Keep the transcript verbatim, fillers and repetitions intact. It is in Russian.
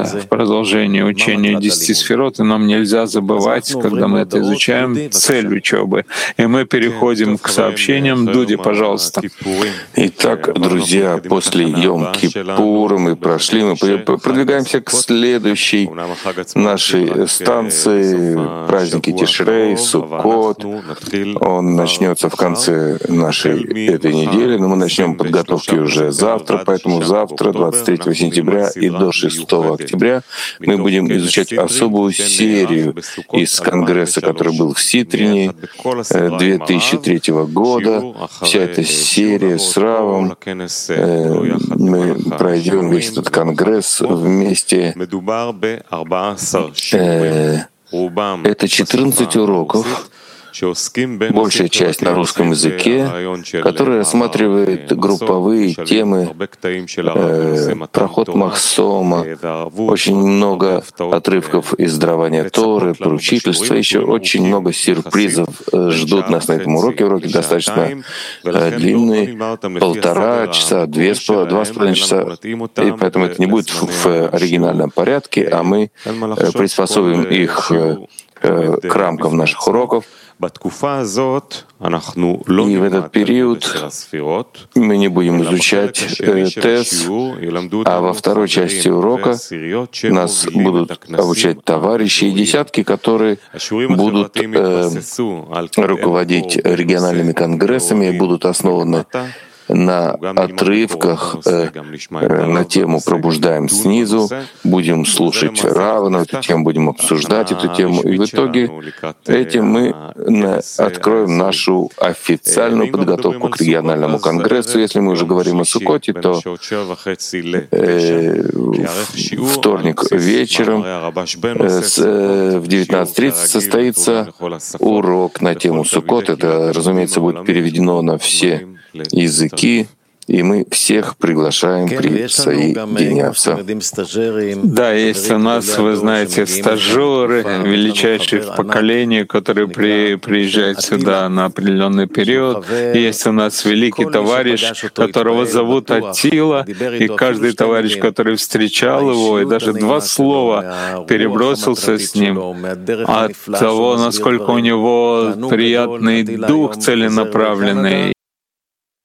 в продолжении учения десяти сферот, и нам нельзя забывать, когда мы это изучаем, цель учебы. И мы переходим к сообщениям. Дуди, пожалуйста. Итак, друзья, после Йом-Кипура мы прошли, мы продвигаемся к следующей нашей станции, праздники Тишрей, Суккот. Он начнется в конце нашей этой недели, но мы начнем подготовки уже завтра, поэтому завтра, двадцать третьего сентября и до шестого октября, мы будем изучать особую серию из конгресса, который был в Ситрине две тысячи третьего года. Вся эта серия с Равом, мы пройдем весь этот конгресс вместе. Это четырнадцать уроков, большая часть на русском языке, который рассматривает групповые темы, э, проход Махсома, очень много отрывков из дарования Торы, поручительства, еще очень много сюрпризов ждут нас на этом уроке. Уроки достаточно э, длинные, полтора часа, две, два с половиной часа, и поэтому это не будет в, в оригинальном порядке, а мы э, приспособим их э, к рамкам наших уроков. И в этот период мы не будем изучать э, Тес, а во второй части урока нас будут обучать товарищи и десятки, которые будут э, руководить региональными конгрессами и будут основаны на отрывках э, э, на тему «Пробуждаем снизу», будем слушать Рава, на эту тему будем обсуждать эту тему, и в итоге этим мы на, откроем нашу официальную подготовку к региональному конгрессу. Если мы уже говорим о Суккоте, то э, вторник вечером э, с, э, в девятнадцать тридцать состоится урок на тему Суккот. Это, разумеется, будет переведено на все языки, и мы всех приглашаем присоединяться. Да, есть у нас, вы знаете, стажеры, величайшие в поколении, которые при, приезжают сюда на определенный период. Есть у нас великий товарищ, которого зовут Атила, и каждый товарищ, который встречал его, и даже два слова перебросился с ним, от того, насколько у него приятный дух, целенаправленный,